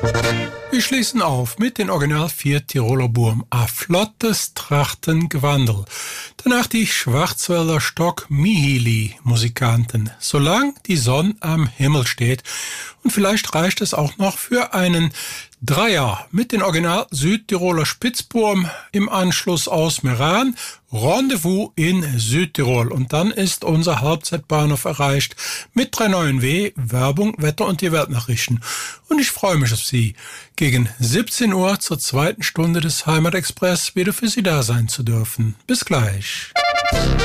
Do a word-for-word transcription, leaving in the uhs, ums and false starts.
Wir schließen auf mit den Original vier Tiroler Burm, a flottes Trachtengewandel. Danach die Schwarzwälder Stock Mihili Musikanten, solang die Sonne am Himmel steht. Und vielleicht reicht es auch noch für einen Dreier mit den Original Südtiroler Spitzburm im Anschluss aus Meran, Rendezvous in Südtirol. Und dann ist unser Halbzeitbahnhof erreicht mit drei neun W, Werbung, Wetter und die Weltnachrichten. Und ich freue mich auf Sie, gegen siebzehn Uhr zur zweiten Stunde des Heimatexpress wieder für Sie da sein zu dürfen. Bis gleich.